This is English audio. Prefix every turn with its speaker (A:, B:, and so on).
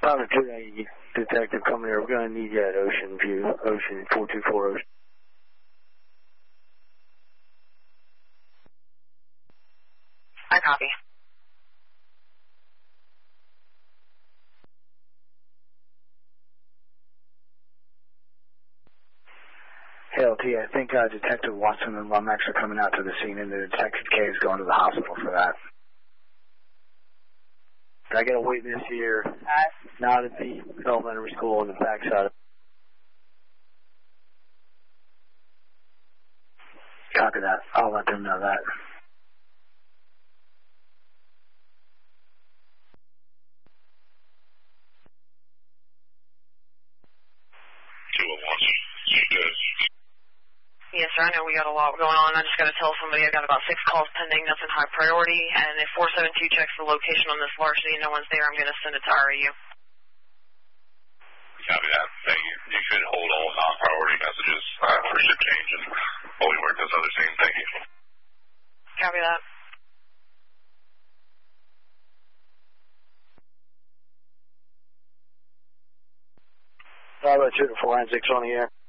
A: Connor 280, detective coming here. We're going to need you at Ocean View, Ocean 424 Ocean.
B: I copy.
A: LT, I think Detective Watson and Lomax are coming out to the scene, and the Detective K is going to the hospital for that. I got a witness here, not at the elementary school on the backside. Copy that. I'll let them know that.
B: Yes, sir, I know we got a lot going on. I just got to tell somebody I got about 6 calls pending. That's in high priority. And if 472 checks the location on this larceny and no one's there, I'm going to send it to REU.
C: Copy that. Thank you. You should hold all non-priority messages for ship change and while we work this other scene. Thank you.
B: Copy that.
A: How about you, the forensics on the air?